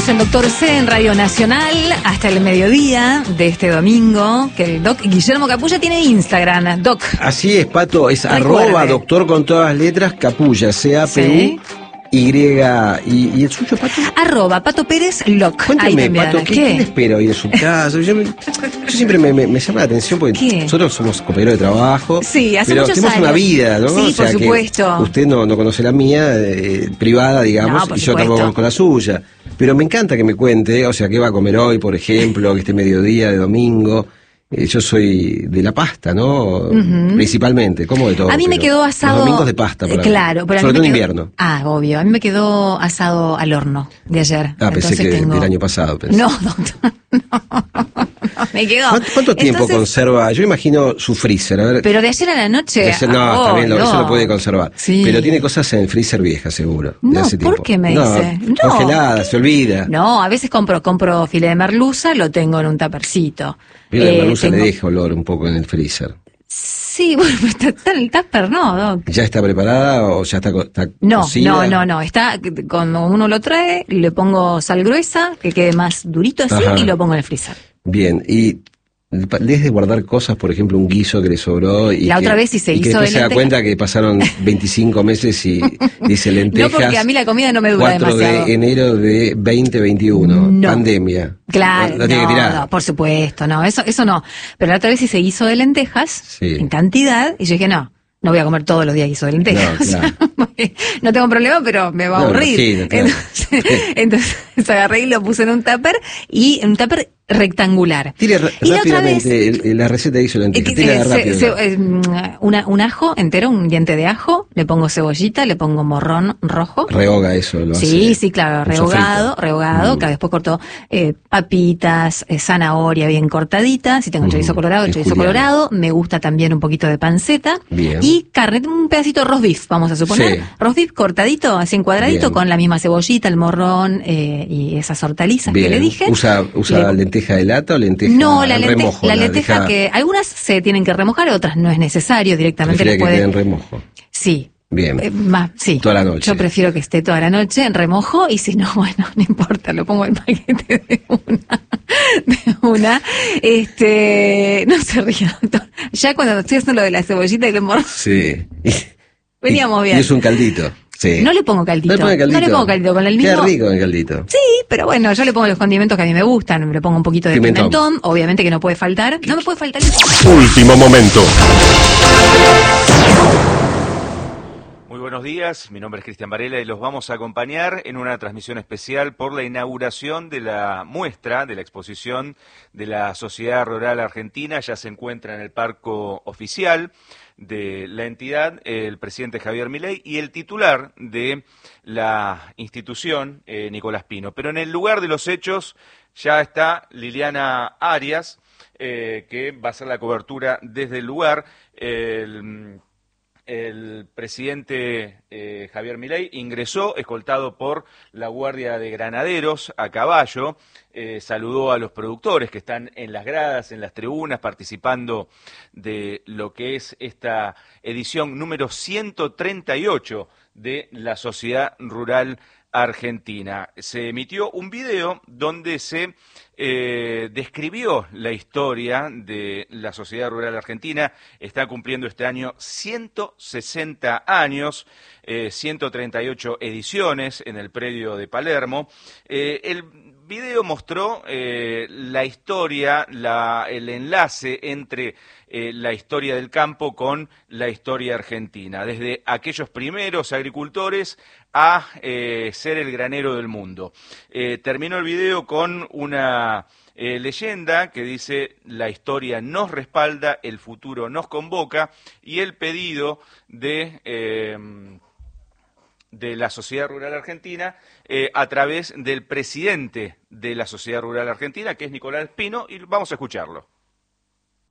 Estamos en Doctor C en Radio Nacional hasta el mediodía de este domingo, que el Doc Guillermo Capulla tiene Instagram, Doc. Así es, Pato, es Recuerde. @doctor con todas las letras, Capulla, Sí. C-A-P-U-Y. ¿Y el suyo, Pato? @Pato Pérez Loc. Ahí Cuéntame, te Pato, envían. ¿qué le espero hoy en su casa? Yo siempre me llama la atención porque ¿Qué? nosotros somos compañeros de trabajo. Sí, hace pero muchos tenemos años. una vida, ¿no? Sí, O sea, por que supuesto. usted no conoce la mía, privada, digamos, No, por y yo tampoco supuesto. conozco la suya. Pero me encanta que me cuente, o sea, qué va a comer hoy, por ejemplo, que este mediodía de domingo. Yo soy de la pasta, ¿no? Principalmente, como de todo. A mí me pero quedó asado. Los domingos de pasta, para mí. Claro, pero a mí sobre todo me en quedó- invierno. Ah, obvio. A mí me quedó asado al horno de ayer. Pensé que del año pasado. Pensé. No, doctor. No. Me quedó. ¿Cuánto tiempo Entonces, conserva? Yo imagino su freezer. A ver. Pero de ayer a la noche. No, está bien, eso no. lo puede conservar. Sí. Pero tiene cosas en el freezer vieja, seguro. de No, hace ¿por tiempo. qué me dice? No. Congeladas, se olvida. No, a veces compro filé de merluza, lo tengo en un tapercito. Mira, la merluza tengo- le deja olor un poco en el freezer. Sí, bueno, pero está en el tupper, ¿no, Doc? ¿Ya está preparada o ya está No, cocida? no. Está, cuando uno lo trae, le pongo sal gruesa, que quede más durito así, Ajá. y lo pongo en el freezer. Bien, y ¿les de guardar cosas, por ejemplo, un guiso que le sobró? Y La que, otra vez sí se y que hizo después de se da lentejas. cuenta que pasaron 25 meses y dice lentejas. No, porque a mí la comida no me dura 4 demasiado. de enero de 2021, No. pandemia. Claro, Lo tiene que tirar. no, por supuesto, no, eso no. Pero la otra vez sí se hizo de lentejas, Sí. en cantidad, y yo dije, no voy a comer todos los días guiso de lentejas. No, claro. No tengo problema, pero me va a No, aburrir. imagino, claro. Entonces agarré y lo puse en un tupper rectangular. Tire Y la otra vez, rápidamente la receta de guiso de lentejas. Tire rápido. un ajo entero, un diente de ajo, le pongo cebollita, le pongo morrón rojo. Rehoga eso, lo hace. Sí, claro, un rehogado, Mm. que después corto papitas, zanahoria bien cortadita, si tengo chorizo colorado, es chorizo juliano. colorado, me gusta también un poquito de panceta, Bien. y carne, un pedacito de roast beef, vamos a suponer, Sí. roast beef cortadito, así en cuadradito, Bien. con la misma cebollita, el morrón y esas hortalizas Bien. que le dije. ¿Usa Le- lenteja de lata o lenteja No, la en lenteja, remojo? la lenteja deja- que algunas se tienen que remojar, otras no es necesario, directamente prefiere le que puede. quede en remojo. Sí. Bien. Sí. Toda la noche. Yo prefiero que esté toda la noche en remojo y si no, bueno, no importa, lo pongo en paquete de una. No se ría, doctor. Ya cuando estoy haciendo lo de la cebollita y el morro, Sí. veníamos bien. Y es un caldito. Sí. No le pongo caldito. No le pone caldito. No le pongo caldito, con el mismo. Queda rico el caldito. Sí, pero bueno, yo le pongo los condimentos que a mí me gustan. Le pongo un poquito de Pimentón. pimentón, obviamente que no puede faltar. No me puede faltar. Último momento. Muy buenos días, mi nombre es Cristian Varela y los vamos a acompañar en una transmisión especial por la inauguración de la muestra, de la exposición de la Sociedad Rural Argentina. Ya se encuentra en el parco oficial de la entidad el presidente Javier Milei y el titular de la institución, Nicolás Pino. Pero en el lugar de los hechos ya está Liliana Arias, que va a hacer la cobertura desde el lugar. El presidente Javier Milei ingresó escoltado por la Guardia de Granaderos a caballo, saludó a los productores que están en las gradas, en las tribunas, participando de lo que es esta edición número 138 de la Sociedad Rural Argentina. Se emitió un video donde se describió la historia de la Sociedad Rural Argentina. Está cumpliendo este año 160 años, 138 ediciones en el predio de Palermo. El video mostró la historia, el enlace entre la historia del campo con la historia argentina, desde aquellos primeros agricultores a ser el granero del mundo. Terminó el video con una leyenda que dice: la historia nos respalda, el futuro nos convoca, y el pedido de la Sociedad Rural Argentina a través del presidente de la Sociedad Rural Argentina, que es Nicolás Pino, y vamos a escucharlo.